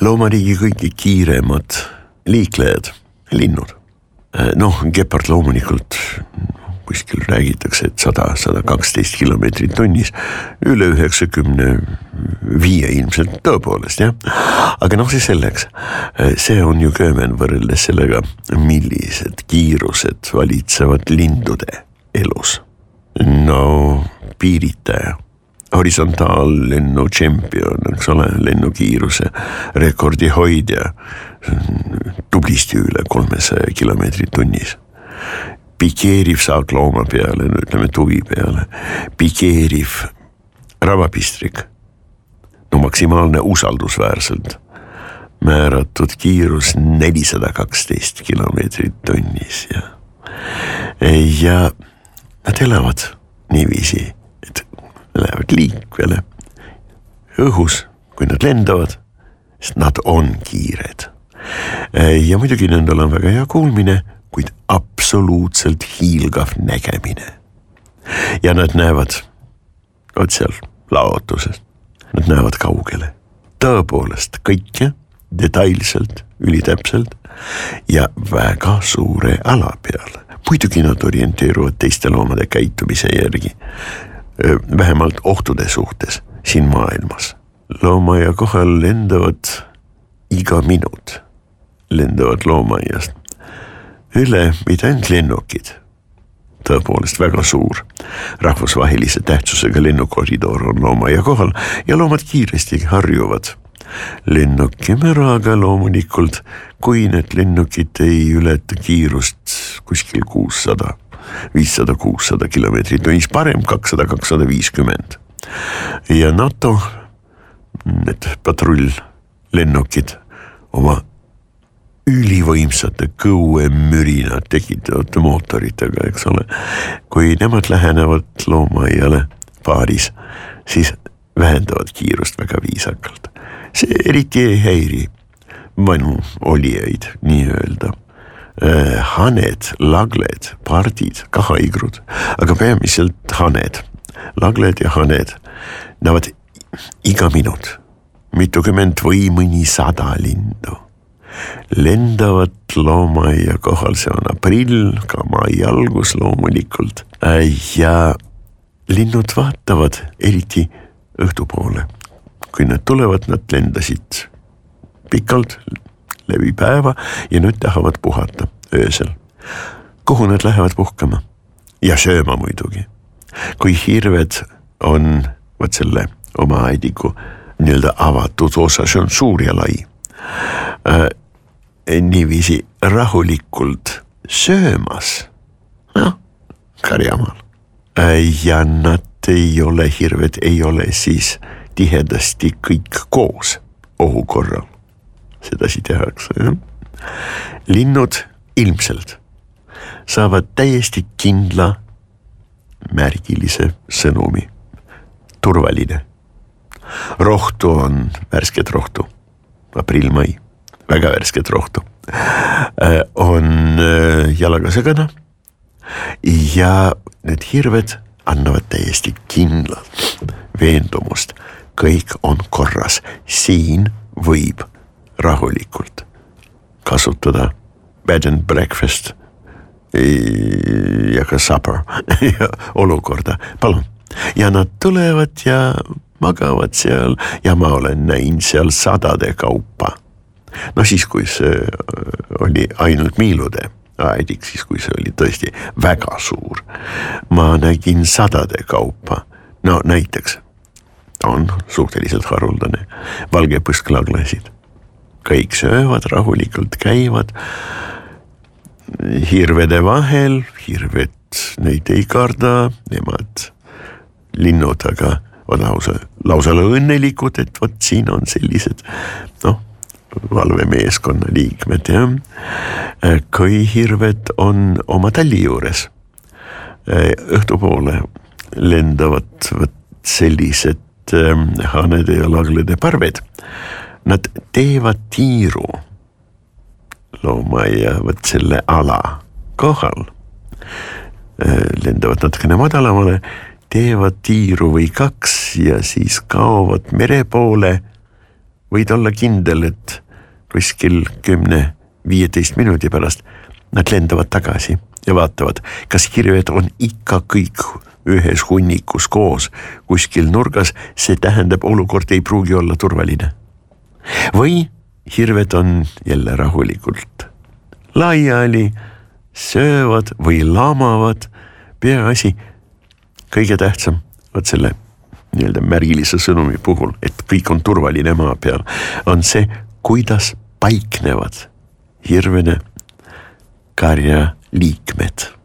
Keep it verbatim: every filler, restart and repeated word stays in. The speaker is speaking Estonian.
loomariigi kõige kiiremad liiklejad, linnud. Noh, gepard loomulikult kuskil räägitakse, et sada, sada kaksteist kilomeetrit tunnis, üle üheksakümne viie ilmselt tõepoolest, jah. Aga noh, see selleks, see on ju köömen võrreldes sellega, millised kiirused valitsevad lindude elus. No, piiritaja, horisontaallennu tšempion, eks ole, lennukiiruse rekordi hoidja, tublisti üle kolmesaja kilomeetrit tunnis. Pikeeriv saak looma peale, no ütleme tuvi peale, pikeeriv ravapistrik, no maksimaalne usaldusväärselt määratud kiirus nelisada kaksteist kilomeetrit tunnis ja, ja nad elavad niiviisi, et lähevad liikvele õhus, kui nad lendavad, sest nad on kiired. Ja muidugi nendel on väga hea kuulmine, kuid absoluutselt hiilgav nägemine. Ja nad näevad, oot seal laotuses, nad näevad kaugele. Tõepoolest kõike detailselt, ülitäpselt ja väga suure ala peale. Muidugi nad orienteeruvad teiste loomade käitumise järgi, vähemalt ohtude suhtes siin maailmas. Loomaia kohal lendavad iga minut, lendavad loomaiast üle mitte ainult lennukid, tõepoolest väga suur. Rahvusvahelise tähtsusega lennukoridor on loomaia kohal ja loomad kiiresti harjuvad. Lennuki müraga loomulikult, kui need lennukid ei ületa kiirust kuskil kuussada, viissada, kuussada kilomeetrit tunnis, parem kakssada, kakssada viiskümmend. Ja NATO, need patrull lennukid oma ülivõimsate kõue mürinad tekitavate mootoritega, eks ole. Kui nemad lähenevad loomaiale paaris, siis vähendavad kiirust väga viisakalt. See eriti ei häiri vanu olijaid, nii öelda. Haned, lagled, pardid, ka haigrud, aga peamiselt haned, lagled ja haned näevad iga minut, mitukümmend või mõni sada lindu. Lendavad loomaia kohal, see on aprill, ka mai algus loomulikult ja linnud vaatavad eriti õhtupoole. Kui nad tulevad, nad lendasid pikalt läbi päeva ja nüüd tahavad puhata öösel. Kuhu nad lähevad puhkama? Ja sööma muidugi. Kui hirved on võt selle oma aidiku nii-öelda avatud osa, see on suur ja lai. Äh, niiviisi rahulikult söömas, noh, karjamaal. Äh, ja nad ei ole, hirved ei ole siis tihedasti kõik koos ohu korral. Sedasi tehakse, jah. Linnud ilmselt saavad täiesti kindla märgilise sõnumi. Turvaline. Rohtu on värsket rohtu. Aprill-mai. Väga värsket rohtu. On jalaga segana ja need hirved annavad täiesti kindlalt veendumust. Kõik on korras. Siin võib rahulikult kasutada bed and breakfast ja ka supper olukorda. Palun. Ja nad tulevad ja magavad seal ja ma olen näinud seal sadade kaupa. No siis, kui see oli ainult miilude aidik, siis kui see oli tõesti väga suur. Ma nägin sadade kaupa. No näiteks on suhteliselt haruldane valge põsklaglasid. Kõik söövad, rahulikult käivad hirvede vahel, hirved neid ei karda, nemad linnud, aga on lausa, lausa õnnelikud, et võt siin on sellised, noh, valvemeeskonna liikmed, jah. Kui hirved on oma talli juures, õhtupoole lendavad võt sellised hanede ja laglede parved, nad teevad tiiru loomaia võt selle ala kohal, lendavad natukene madalamale, teevad tiiru või kaks ja siis kaovad mere poole võid olla kindel, et kuskil kümne viieteist minuti pärast nad lendavad tagasi ja vaatavad, kas hirved on ikka kõik ühes hunnikus koos kuskil nurgas, see tähendab, olukord ei pruugi olla turvaline. Või hirved on jälle rahulikult laiali, söövad või lamavad, peaasi, kõige tähtsam, võt selle nii-öelda märgilise sõnumi puhul, et kõik on turvaline maa peal, on see, kuidas paiknevad hirvene karja liikmed.